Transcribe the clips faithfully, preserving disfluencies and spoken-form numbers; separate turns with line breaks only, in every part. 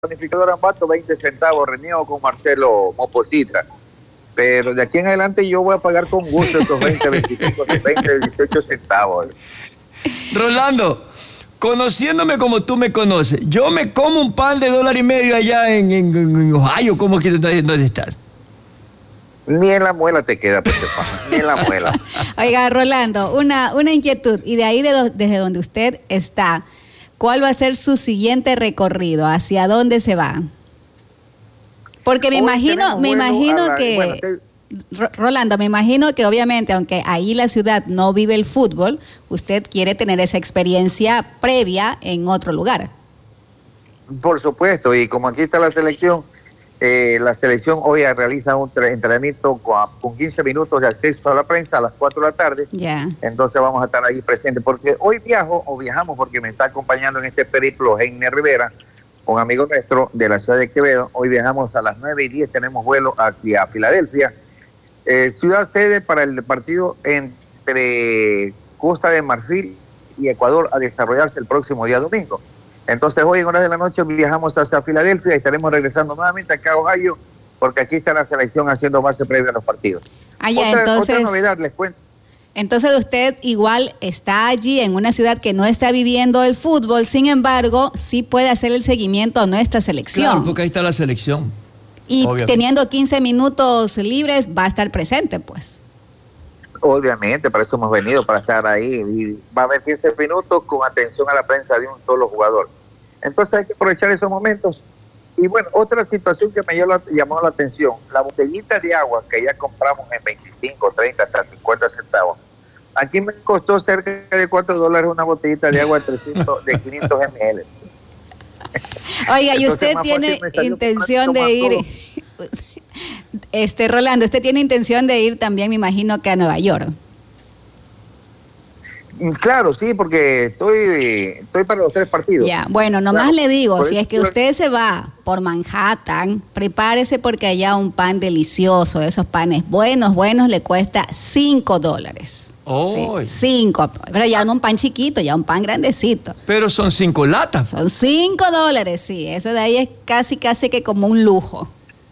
Panificador Ambato, veinte centavos, reniego con Marcelo Mopositra. Pero de aquí en adelante yo voy a pagar con gusto esos veinte, veinticinco, veinte, dieciocho centavos.
Rolando, conociéndome como tú me conoces, yo me como un pan de dólar y medio allá en, en, en Ohio. ¿Cómo que dónde estás?
Ni en la muela te queda, pues, ni en la muela.
Oiga, Rolando, una, una inquietud, y de ahí de do, desde donde usted está, ¿cuál va a ser su siguiente recorrido? ¿Hacia dónde se va? Porque me Hoy imagino, me imagino la, que, bueno, te... Rolando, me imagino que obviamente, aunque ahí la ciudad no vive el fútbol, usted quiere tener esa experiencia previa en otro lugar.
Por supuesto, y como aquí está la selección, eh, la selección hoy realiza un entrenamiento con, con quince minutos de acceso a la prensa a las cuatro de la tarde.
Ya.
Entonces vamos a estar ahí presentes, porque hoy viajo, o viajamos, porque me está acompañando en este periplo Heiner Rivera, un amigo nuestro de la ciudad de Quevedo. Hoy viajamos a las nueve y diez, tenemos vuelo hacia Filadelfia, eh, ciudad sede para el partido entre Costa de Marfil y Ecuador a desarrollarse el próximo día domingo. Entonces hoy en horas de la noche viajamos hacia Filadelfia y estaremos regresando nuevamente acá a Ohio, porque aquí está la selección haciendo base previa a los partidos.
Ah, ya,
otra,
entonces,
otra novedad les cuento.
Entonces usted igual está allí en una ciudad que no está viviendo el fútbol, sin embargo, sí puede hacer el seguimiento a nuestra selección.
Claro, porque ahí está la selección.
Y
obviamente,
teniendo quince minutos libres, va a estar presente, pues.
Obviamente, para eso hemos venido, para estar ahí. Y va a haber quince minutos con atención a la prensa de un solo jugador. Entonces hay que aprovechar esos momentos. Y bueno, otra situación que me llamó la atención, la botellita de agua que ya compramos en veinticinco, treinta, hasta cincuenta centavos. Aquí me costó cerca de cuatro dólares una botellita de agua de, trescientos, de quinientos mililitros.
Oiga, y usted tiene intención de ir, este Rolando, usted tiene intención de ir también, me imagino, que a Nueva York.
Claro, sí, porque estoy estoy para los tres partidos.
Ya, bueno, nomás
claro,
le digo, si
eso,
es que usted se va por Manhattan, prepárese porque allá un pan delicioso, esos panes buenos, buenos, le cuesta cinco dólares.
Oh.
Sí, cinco, pero ya no un pan chiquito, ya un pan grandecito.
Pero son cinco latas.
Son cinco dólares, sí, eso de ahí es casi, casi que como un lujo.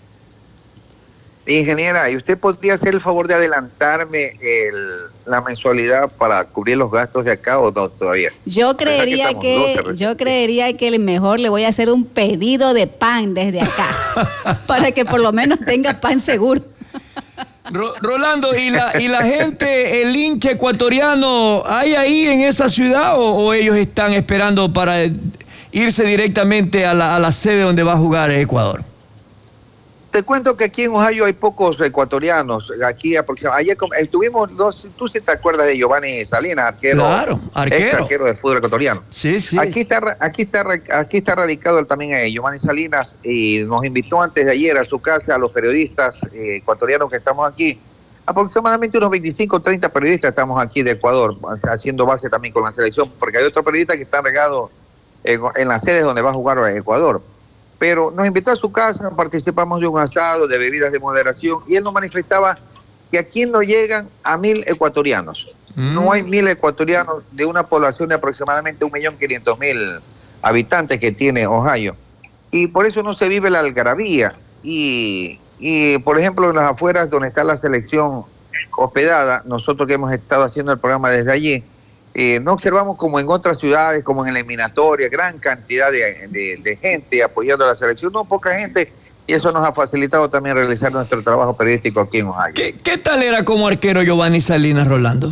Ingeniera, ¿y usted podría hacer el favor de adelantarme el, la mensualidad para cubrir los gastos de acá o no todavía?
Yo creería que, que yo creería que mejor le voy a hacer un pedido de pan desde acá para que por lo menos tenga pan seguro.
Ro Rolando, ¿y la, y la gente, el hincha ecuatoriano, hay ahí en esa ciudad o, o ellos están esperando para irse directamente a la, a la sede donde va a jugar Ecuador?
Te cuento que aquí en Ohio hay pocos ecuatorianos. Aquí aproximadamente, ayer estuvimos dos, tú sí te acuerdas de Giovanni Salinas, arquero.
Claro, arquero.
Arquero del fútbol ecuatoriano.
Sí, sí.
Aquí está, aquí está, aquí está radicado también eh, Giovanni Salinas y nos invitó antes de ayer a su casa a los periodistas eh, ecuatorianos que estamos aquí. Aproximadamente unos veinticinco o treinta periodistas estamos aquí de Ecuador, haciendo base también con la selección, porque hay otro periodista que está regado en, en las sedes donde va a jugar Ecuador. Pero nos invitó a su casa, participamos de un asado, de bebidas de moderación, y él nos manifestaba que aquí no llegan a mil ecuatorianos. Mm. No hay mil ecuatorianos de una población de aproximadamente un millón quinientos mil habitantes que tiene Ohio. Y por eso no se vive la algarabía. Y, y, por ejemplo, en las afueras donde está la selección hospedada, nosotros que hemos estado haciendo el programa desde allí, Eh, no observamos como en otras ciudades, como en la eliminatoria, gran cantidad de, de, de gente apoyando a la selección, no poca gente, y eso nos ha facilitado también realizar nuestro trabajo periodístico aquí en Ohio.
¿Qué, qué tal era como arquero Giovanni Salinas, Rolando?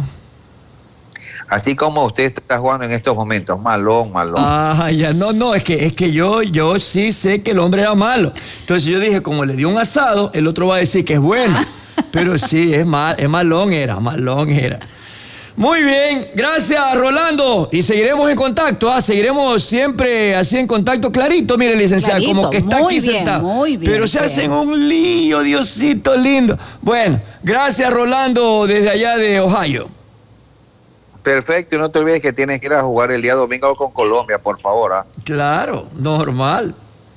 Así como usted está jugando en estos momentos, malón, malón.
Ah, ya, no, no, es que, es que yo, yo sí sé que el hombre era malo. Entonces yo dije, como le dio un asado, el otro va a decir que es bueno. Pero sí, es, mal, es malón era, malón era. Muy bien, gracias Rolando, y seguiremos en contacto, ¿ah? Seguiremos siempre así en contacto clarito, mire licenciado,
clarito,
como que está aquí
bien,
sentado,
muy bien,
pero se
bien.
hacen un lío, Diosito lindo. Bueno, gracias Rolando desde allá de Ohio.
Perfecto, y no te olvides que tienes que ir a jugar el día domingo con Colombia, por favor. ¿ah?
Claro, normal.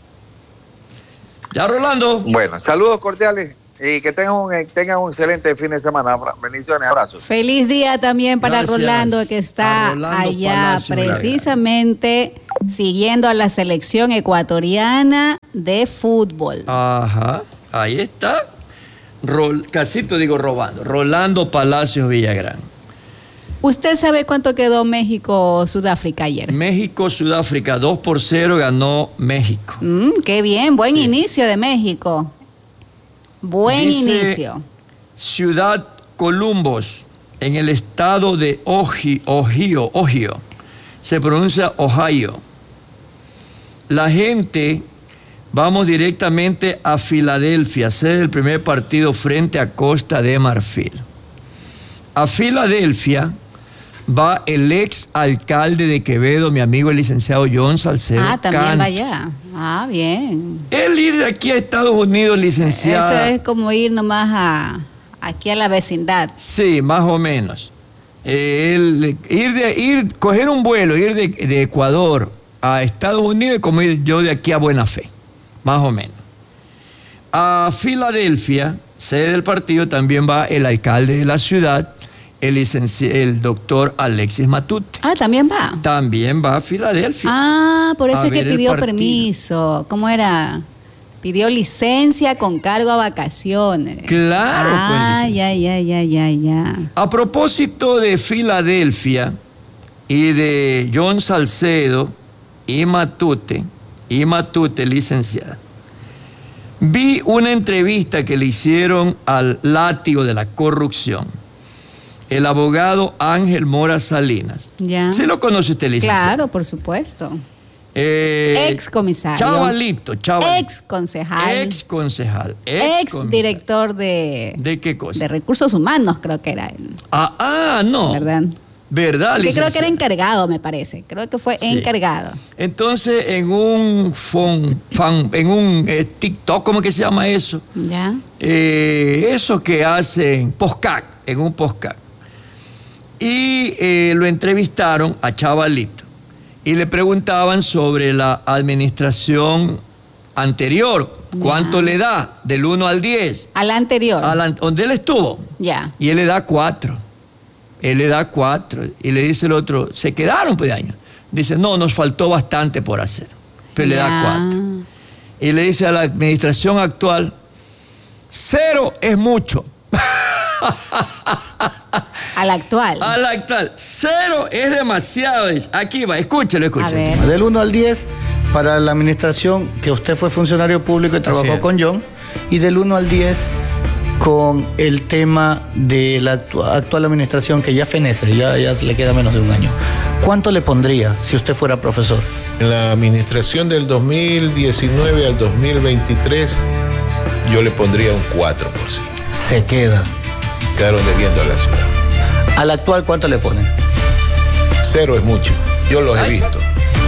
Ya Rolando.
Bueno, saludos cordiales. Y que tengan un, tengan un excelente fin de semana. Bendiciones, abrazos.
Feliz día también para
Gracias
Rolando, que está
Rolando
allá
Palacio,
precisamente siguiendo a la selección ecuatoriana de fútbol.
Ajá, ahí está. Rol, casito digo robando. Rolando Palacios Villagrán.
¿Usted sabe cuánto quedó México-Sudáfrica ayer?
México-Sudáfrica, dos por cero ganó México.
Mm, qué bien, buen
Sí.
inicio de México. Buen
Dice
inicio.
Ciudad Columbus, en el estado de Ohio, Ohio, Ohio. Se pronuncia Ohio. La gente, vamos directamente a Filadelfia, sede del primer partido frente a Costa de Marfil. A Filadelfia va el ex alcalde de Quevedo, mi amigo el licenciado John Salcedo.
Ah, también
Canta.
va allá. Ah, bien.
Él ir de aquí a Estados Unidos, licenciada.
Eso es como ir nomás a aquí a la vecindad.
Sí, más o menos. Eh, el, ir de, ir, coger un vuelo, ir de, de Ecuador a Estados Unidos es como ir yo de aquí a Buena Fe, más o menos. A Filadelfia, sede del partido, también va el alcalde de la ciudad, el, licenci- el doctor Alexis Matute.
Ah, también va.
También va a Filadelfia.
Ah, por eso
a
es que
ver el
pidió
partido.
permiso. ¿Cómo era? Pidió licencia con cargo a vacaciones.
Claro, pues,
Ah, ya,
licenciada.
ya, ya, ya, ya.
A propósito de Filadelfia y de John Salcedo y Matute, y Matute, licenciada, vi una entrevista que le hicieron al látigo de la corrupción, el abogado Ángel Mora Salinas.
Ya.
¿Sí lo conoce usted, licenciada?
Claro, por supuesto.
Eh,
Ex comisario.
Chavalito, chavalito.
Ex concejal.
Ex concejal.
Ex
comisario.
director de,
¿De qué cosa?
de recursos humanos, creo que era él.
Ah, ah, no.
¿Verdad?
¿Verdad,
Porque creo que era
licenciada?
encargado, me parece. Creo que fue
Sí.
encargado.
Entonces, en un fon- fan- en un eh, TikTok, ¿cómo que se llama eso?
¿Ya?
Eh, eso que hacen podcast, en un podcast. Y eh, lo entrevistaron a Chavalito y le preguntaban sobre la administración anterior. ¿Cuánto
Ya.
le da? Del uno al diez.
A la anterior.
A la- donde él estuvo.
Ya.
Y él le da cuatro. Él le da cuatro. Y le dice el otro, se quedaron pues de años. Dice, no, nos faltó bastante por hacer. Pero le da
Ya.
cuatro. Y le dice a la administración actual, cero es mucho.
A la actual.
A la actual, cero es demasiado. Dice. Aquí va, escúchelo,
A
escúchelo.
ver.
Del uno al diez para la administración, que usted fue funcionario público y trabajó
es.
con John, y del uno al diez con el tema de la actu- actual administración, que ya fenece, ya, ya le queda menos de un año. ¿Cuánto le pondría si usted fuera profesor?
En la administración del dos mil diecinueve al dos mil veintitrés, yo le pondría un cuatro por ciento.
Se queda.
Quedaron debiendo a la ciudad.
¿Al actual cuánto le ponen?
Cero es mucho. Yo los he
Ay.
visto.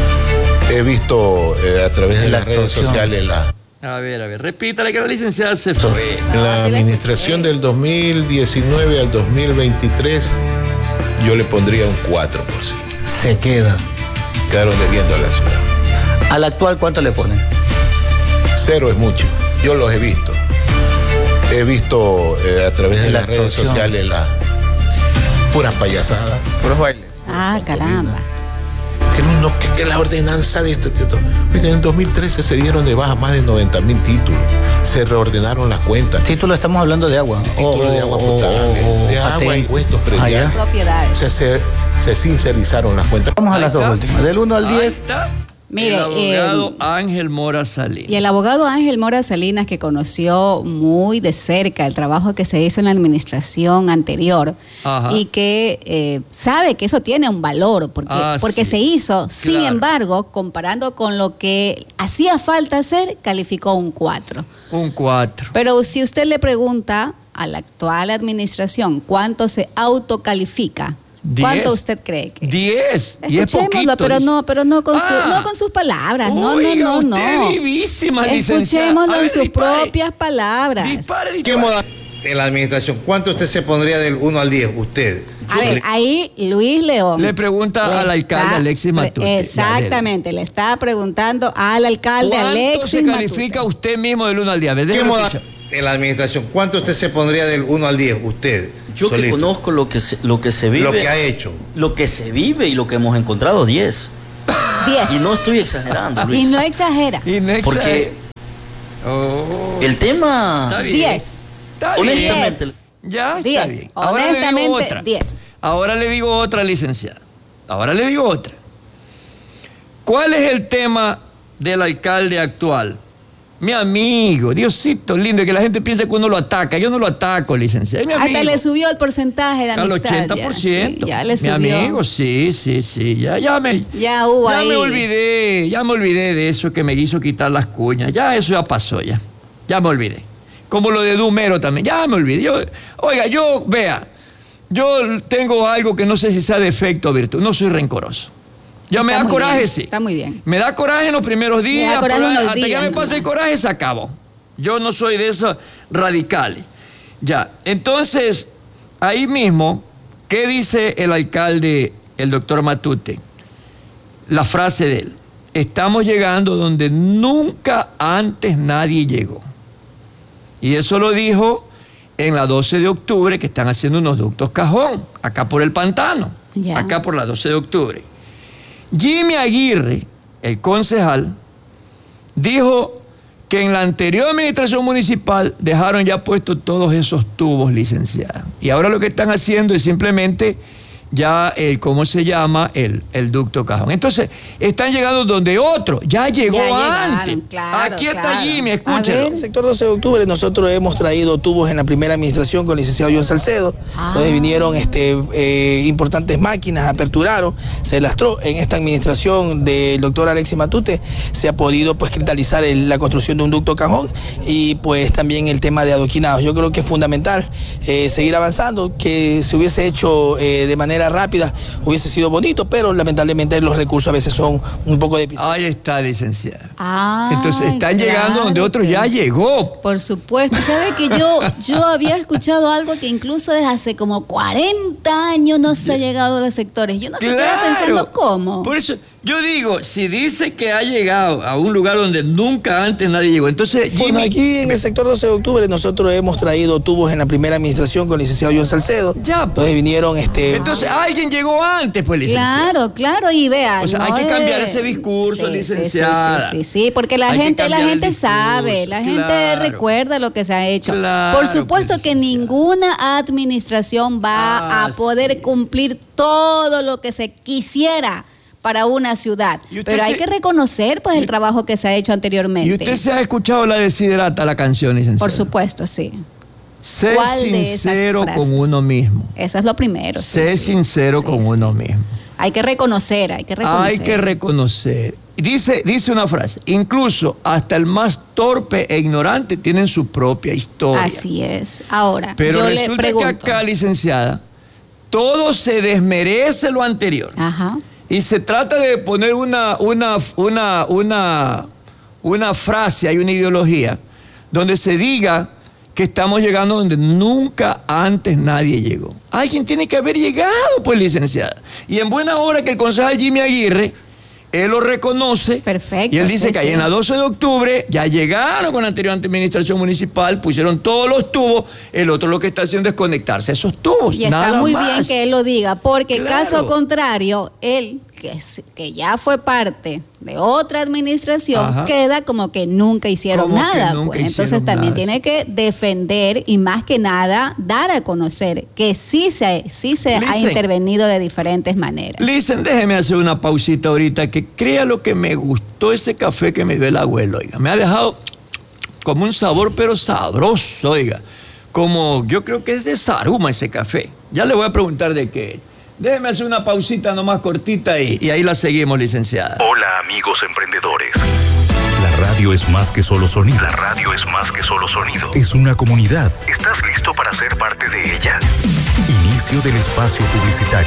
He visto eh, a través de
La
las redes
actuación.
sociales la,
A ver, a ver, repítale que la licenciada se fue.
en la
sí la
administración
escuché.
del dos mil diecinueve al dos mil veintitrés, yo le pondría un cuatro por ciento.
Se queda.
Quedaron debiendo a la ciudad.
¿Al actual cuánto le ponen?
Cero es mucho. Yo los he visto. He visto eh, a través de
La
las redes
actuación.
sociales las puras payasadas.
Puros bailes.
Ah, caramba.
Que, no, no, que, que la ordenanza de esto, de otro. Oiga, en el dos mil trece se dieron de baja más de noventa mil títulos. Se reordenaron las cuentas.
Título, estamos hablando de agua.
Títulos de agua potable, de agua,
patente.
impuestos
Ah,
prediales.
ya.
O
Propiedades.
sea, se, se sincerizaron las cuentas.
Vamos a
Ahí
las dos
está.
últimas. Del uno al
Ahí
diez.
está.
Mire,
el abogado
eh,
Ángel Mora Salinas.
Y el abogado Ángel Mora Salinas, que conoció muy de cerca el trabajo que se hizo en la administración anterior,
Ajá.
y que eh, sabe que eso tiene un valor, porque,
Ah,
porque
sí.
se hizo. Sin
Claro.
embargo, comparando con lo que hacía falta hacer, calificó un cuatro.
Un cuatro.
Pero si usted le pregunta a la actual administración cuánto se autocalifica, ¿cuánto
Diez.
usted cree que es?
Diez. Y es
Escuchémoslo,
poquito.
pero
dice.
no, pero no con, su-
Ah.
no con sus palabras. No,
Oiga,
no, no,
usted
no.
vivísima, licenciada.
Escuchémoslo
A
en
ver,
sus
dispare.
propias palabras.
Dispare,
¿Qué
dispare.
moda en la administración? ¿Cuánto usted se pondría del uno al diez? Usted.
A ver, ahí Luis León.
Le pregunta
le
al alcalde
está-
Alexis Matute.
Exactamente, le está preguntando al alcalde
¿Cuánto
Alexis
se
Matute.
califica usted mismo del uno al diez? A ver,
¿Qué
déjeme
moda
escuchar.
en la administración? ¿Cuánto usted se pondría del uno al diez? Usted.
Yo que
solito.
conozco lo que se, lo que se vive.
Lo que ha hecho.
Lo que se vive y lo que hemos encontrado, diez.
diez.
Y no estoy exagerando, Luis.
Y no exagera.
Y no exagera.
Porque
Oh.
el tema...
Está bien.
diez.
Está bien.
Honestamente,
diez.
Ya está
diez.
bien. Ahora le digo
Honestamente,
otra.
diez.
Ahora le digo otra, licenciada. Ahora le digo otra. ¿Cuál es el tema del alcalde actual? Mi amigo, Diosito lindo, que la gente piensa que uno lo ataca. Yo no lo ataco, licenciada. Es mi amigo.
Hasta le subió el porcentaje de amistad.
Al ochenta por ciento.
Ya, sí, ya le subió.
Mi amigo, sí, sí, sí. Ya, ya me,
Ya hubo
ya
ahí.
me olvidé, ya me olvidé de eso que me hizo quitar las cuñas. Ya eso ya pasó, ya. Ya me olvidé. Como lo de Dumero también, ya me olvidé. Yo, oiga, yo, vea, yo tengo algo que no sé si sea defecto o virtud. No soy rencoroso. Ya
Está
me da
muy
coraje,
bien,
sí.
Está muy bien.
Me da coraje en los primeros días,
coraje
pero
en los
hasta
días,
que me
¿no?
pase el coraje se acabó. Yo no soy de esos radicales. Ya, entonces, ahí mismo, ¿qué dice el alcalde, el doctor Matute? La frase de él. Estamos llegando donde nunca antes nadie llegó. Y eso lo dijo en la doce de octubre, que están haciendo unos ductos cajón, acá por el Pantano,
Ya.
acá por la doce de octubre. Jimmy Aguirre, el concejal, dijo que en la anterior administración municipal dejaron ya puestos todos esos tubos, licenciada. Y ahora lo que están haciendo es simplemente ya el, ¿cómo se llama? El, el ducto cajón. Entonces, están llegando donde otro ya llegó
Ya llegaron,
antes.
claro,
Aquí está
claro.
Jimmy,
A
escúchelo.
ver.
En el sector doce de octubre nosotros hemos traído tubos en la primera administración con el licenciado John Salcedo,
Ah.
donde vinieron este, eh, importantes máquinas, aperturaron, se lastró. En esta administración del doctor Alexis Matute se ha podido pues cristalizar el- la construcción de un ducto cajón y pues también el tema de adoquinados. Yo creo que es fundamental eh, seguir avanzando, que se hubiese hecho eh, de manera rápida hubiese sido bonito, pero lamentablemente los recursos a veces son un poco de
Ahí está, licenciada.
Ah,
Entonces, están llegando
claro
donde otros
que-
ya llegó.
Por supuesto. ¿Sabe que yo, yo había escuchado algo que incluso desde hace como cuarenta años no se ha llegado a los sectores? Yo no sé, estaba pensando cómo.
Por eso, yo digo, si dice que ha llegado a un lugar donde nunca antes nadie llegó, entonces
Bueno,
Jimmy,
aquí en el sector doce de octubre nosotros hemos traído tubos en la primera administración con el licenciado John Salcedo.
Ya, pues.
Donde vinieron este.
entonces alguien llegó antes, pues, licenciada.
Claro, claro, y vea.
O sea,
no
hay que
es-
cambiar ese discurso,
Sí, sí,
licenciada.
Sí, sí, sí, sí, porque la
Hay que
gente, la
cambiar el
gente
discurso,
sabe, la gente
claro.
recuerda lo que se ha hecho.
Claro,
Por supuesto
pues,
que
licenciada.
ninguna administración va
Ah,
a poder
sí.
cumplir todo lo que se quisiera para una ciudad.
Y usted
Pero hay
se-
que reconocer pues el trabajo que se ha hecho anteriormente.
¿Y usted se ha escuchado la desiderata, la canción, licenciada?
Por supuesto, sí.
Sé
¿Cuál de esas
sincero
frases?
con uno mismo.
Eso es lo primero. sí,
Sé
sí.
sincero
Sí,
con
sí.
uno mismo.
Hay que reconocer, hay que reconocer.
Hay que reconocer. Dice, dice una frase, incluso hasta el más torpe e ignorante tienen su propia historia.
Así es. Ahora,
Pero
yo le
resulta
pregunto.
que acá, licenciada, todo se desmerece lo anterior.
Ajá.
Y se trata de poner una, una, una, una, una frase, hay una ideología, donde se diga que estamos llegando donde nunca antes nadie llegó. Alguien tiene que haber llegado, pues, licenciada. Y en buena hora que el concejal Jimmy Aguirre, él lo reconoce.
Perfecto,
Y él dice
sí,
que ahí
sí.
en la doce de octubre ya llegaron con la anterior administración municipal, pusieron todos los tubos, el otro lo que está haciendo es conectarse a esos tubos.
Y está
nada
muy
más.
bien que él lo diga, porque
Claro.
caso contrario, él, que, es- que ya fue parte de otra administración,
Ajá.
queda como que nunca hicieron
Como que
nada.
nunca
pues. Entonces
hicieron
también
nada,
tiene
sí.
que defender y más que nada dar a conocer que sí se, sí se ha
Listen.
intervenido de diferentes maneras.
Listen, déjeme hacer una pausita ahorita, que crea lo que me gustó ese café que me dio el abuelo, oiga. Me ha dejado como un sabor, pero sabroso, oiga. Como, yo creo que es de Saruma ese café. Ya le voy a preguntar de qué es. Déjeme hacer una pausita nomás cortita y, y ahí la seguimos, licenciada.
Hola, amigos emprendedores. La radio es más que solo sonido. La radio es más que solo sonido. Es una comunidad. ¿Estás listo para ser parte de ella? Inicio del espacio publicitario.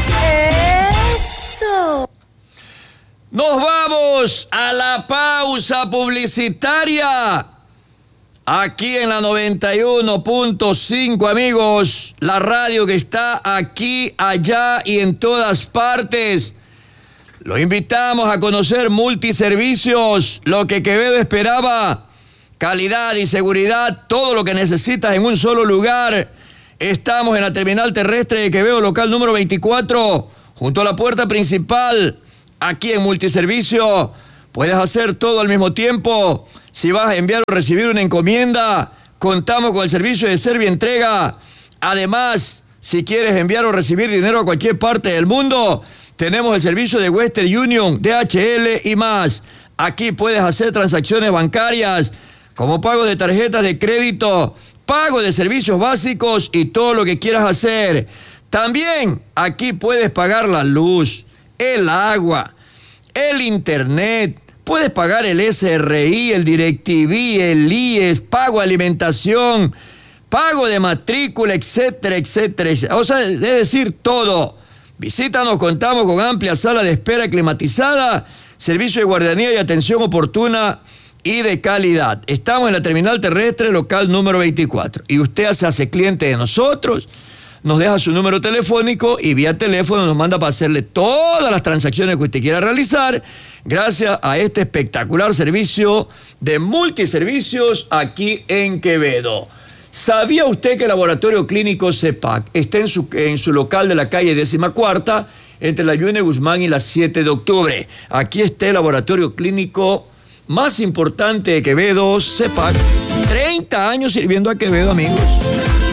¡Eso!
Nos vamos a la pausa publicitaria. Aquí en la noventa y uno punto cinco, amigos, la radio que está aquí, allá y en todas partes. Los invitamos a conocer Multiservicios, lo que Quevedo esperaba, calidad y seguridad, todo lo que necesitas en un solo lugar. Estamos en la terminal terrestre de Quevedo, local número veinticuatro, junto a la puerta principal. Aquí en Multiservicio puedes hacer todo al mismo tiempo. Si vas a enviar o recibir una encomienda, contamos con el servicio de Servientrega. Además, si quieres enviar o recibir dinero a cualquier parte del mundo, tenemos el servicio de Western Union, D H L y más. Aquí puedes hacer transacciones bancarias, como pago de tarjetas de crédito, pago de servicios básicos y todo lo que quieras hacer. También aquí puedes pagar la luz, el agua, el internet, puedes pagar el S R I, el DirecTV, el I E S, pago de alimentación, pago de matrícula, etcétera, etcétera, etcétera. O sea, es decir, todo. Visítanos, contamos con amplia sala de espera climatizada, servicio de guardianía y atención oportuna y de calidad. Estamos en la terminal terrestre, local número veinticuatro. Y usted se hace cliente de nosotros, nos deja su número telefónico y vía teléfono nos manda para hacerle todas las transacciones que usted quiera realizar gracias a este espectacular servicio de Multiservicios aquí en Quevedo. ¿Sabía usted que el Laboratorio Clínico CEPAC está en su, en su local de la calle décima cuarta, entre la Yune Guzmán y la siete de octubre? Aquí está el Laboratorio Clínico más importante de Quevedo, CEPAC. treinta años sirviendo a Quevedo, amigos.